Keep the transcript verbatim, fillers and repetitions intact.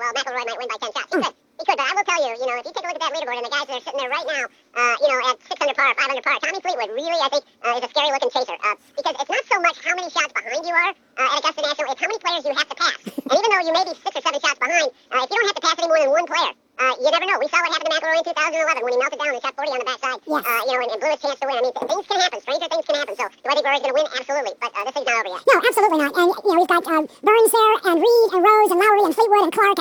well, McIlroy might win by ten shots. He could. He could, but I will tell you, you know, if you take a look at that leaderboard and the guys that are sitting there right now, uh, you know, at six under par, five under par, Tommy Fleetwood really, I think, uh, is a scary-looking chaser. Uh, because it's not so much how many shots behind you are uh, at Augusta National, it's how many players you have to pass. And even though you may be six or seven shots behind, uh, if you don't have to pass any more than one player, uh, you never know. We saw what happened to McIlroy in two thousand eleven when he melted down and shot forty on the backside. Yes. Uh, you know, and, and blew his chance to win. I mean, th- things can happen. Stranger things can happen. So do I think Rory's going to win? Absolutely. But uh, this thing's not over yet. No, absolutely not. And, you know, we've got um, Burns there, and Reed, and Rose, and Lowry, and Fleetwood, and Clark.